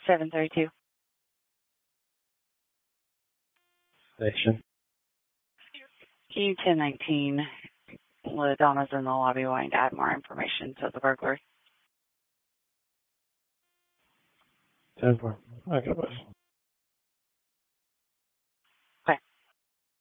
732. Station. E1019. LaDonna's in the lobby wanting to add more information to the burglary. 10-4. I got this.